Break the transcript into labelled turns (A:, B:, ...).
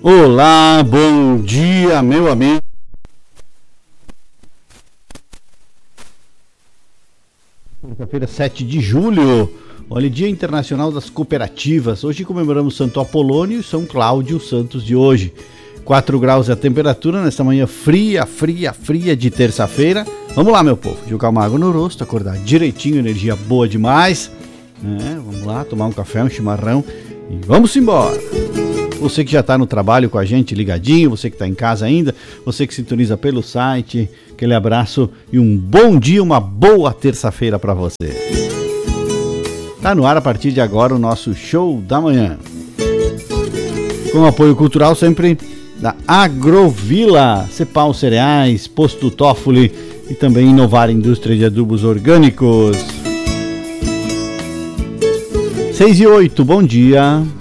A: Olá, bom dia, meu amigo. Quarta-feira, 7 de julho. Olha, Dia Internacional das Cooperativas. Hoje comemoramos Santo Apolônio e São Cláudio Santos de hoje. 4 graus é a temperatura nesta manhã fria de terça-feira. Vamos lá, meu povo. Jogar uma água no rosto, acordar direitinho, energia boa demais. Vamos lá, tomar um café, um chimarrão e vamos embora. Você que já está no trabalho com a gente ligadinho, você que está em casa ainda, você que sintoniza pelo site, aquele abraço e um bom dia, uma boa terça-feira para você. Tá no ar a partir de agora o nosso Show da Manhã. Com apoio cultural sempre da Agrovila, Cepal Cereais, Posto Toffoli e também Inovar Indústria de Adubos Orgânicos. 6 e 8, bom dia.